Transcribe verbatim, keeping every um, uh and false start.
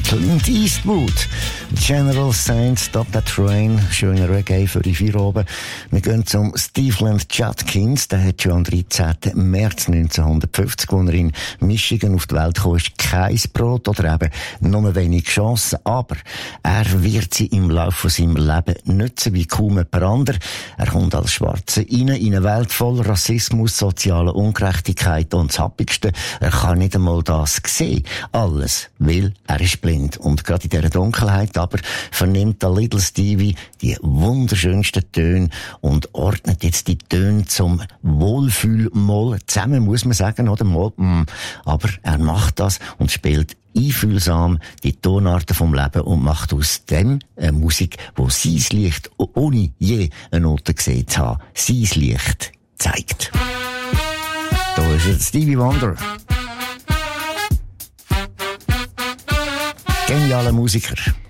Clint Eastwood. General Saint, Stop That Train. Schöner Reggae für die vier oben. Wir gehen zum Stevland Judkins. Der hat schon am dreizehnten März neunzehnhundertfünfzig, als er in Michigan auf die Welt kam, ist kein Brot oder eben nur wenig Chancen. Aber er wird sie im Laufe seines Lebens nutzen wie kaum jemand anderer. Er kommt als Schwarzer rein, in eine Welt voll Rassismus, soziale Ungerechtigkeit und das Happigste. Er kann nicht einmal das sehen. Alles, weil er ist blind. Und gerade in dieser Dunkelheit aber vernimmt der Little Stevie die wunderschönsten Töne und ordnet jetzt die Töne zum Wohlfühlmoll zusammen, muss man sagen, oder? Moll, mm. Aber er macht das und spielt einfühlsam die Tonarten vom Leben und macht aus dem eine Musik, wo sein Licht, ohne je eine Note gesehen zu haben, sein Licht zeigt. Da ist jetzt Stevie Wonder. Genialer Musiker.